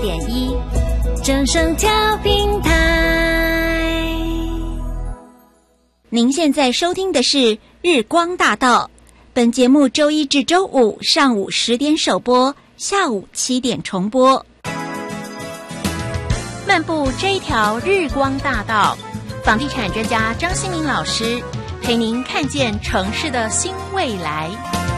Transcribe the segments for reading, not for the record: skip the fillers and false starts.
104.1正声调频台。 您现在收听的是日光大道，本节目周一至周五上午10点首播，下午7点重播。 漫步这一条日光大道，房地产专家张新民老师陪您看见城市的新未来。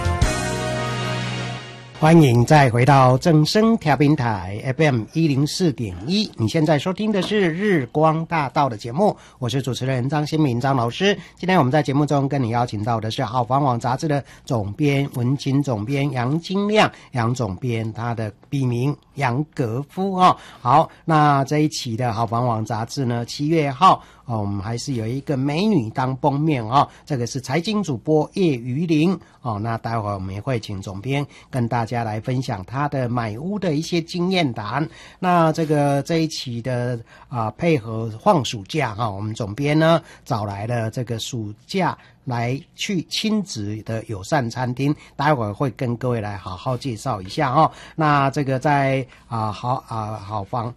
欢迎再回到正声调频台 FM 104.1，你现在收听的是日光大道的节目，我是主持人张新民张老师。今天我们在节目中跟你邀请到的是好房网杂志的总编文青总编杨金亮，杨总编，他的笔名杨格夫哦。好，那这一期的好房网杂志呢，7月号我们还是有一个美女当封面哦，这个是财经主播叶瑜玲哦。那待会儿我们也会请总编跟大家来分享他的买屋的一些经验谈。那这一期的配合放暑假我们总编呢找来了这个暑假来去亲子的友善餐厅，待会儿会跟各位来好好介绍一下哦。那这个在好房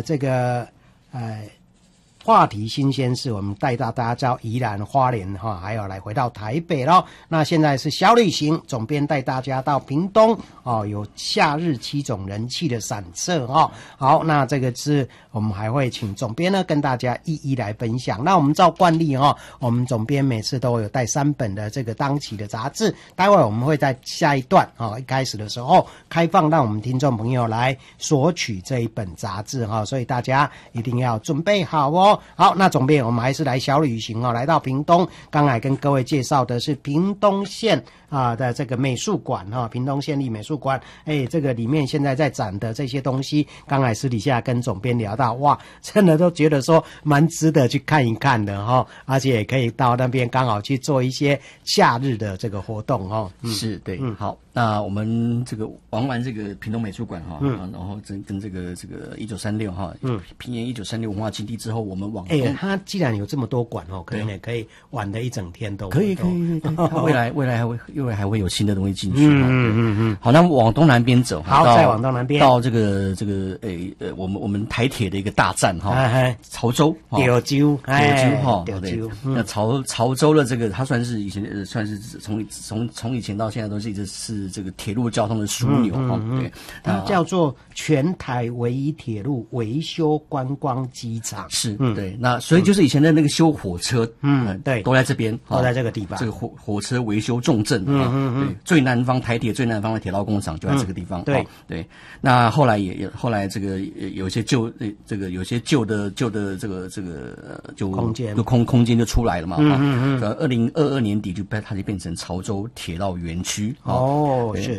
话题新鲜事，我们带到大家到宜兰花莲还有来回到台北咯。那现在是小旅行，总编带大家到屏东有夏日7种人气的散策好，那这个是我们还会请总编呢跟大家一一来分享。那我们照惯例我们总编每次都有带3本的这个当期的杂志，待会儿我们会在下一段一开始的时候开放让我们听众朋友来索取这一本杂志所以大家一定要准备好哦。好，那总编我们还是来小旅行来到屏东。刚才跟各位介绍的是屏东县的这个美术馆屏东县立美术馆。这个里面现在在展的这些东西，刚才私底下跟总编聊到，哇，真的都觉得说蛮值得去看一看的而且也可以到那边刚好去做一些夏日的这个活动是对，好，那我们这个玩完这个屏东美术馆然后跟这个1936平原1936文化基地之后，我们往它既然有这么多馆可能也可以玩的一整天都可以未来还会有新的东西进去好，那往东南边走， 好，再往东南边到这个我们台铁的一个大站潮州潮州那潮州的这个它算是以前算是从以前到现在都是一直是这个铁路交通的枢纽对， 它叫做全台唯一铁路维修观光机场。 是对，那所以就是以前的那个修火车对， 都在这边， 都在这个地方， 这个火车维修重镇对，最南方台铁最南方的铁道工厂就在这个地方对。 那后来这个有些旧的这个就空间就出来了嘛2022年底它就变成潮州铁道园区是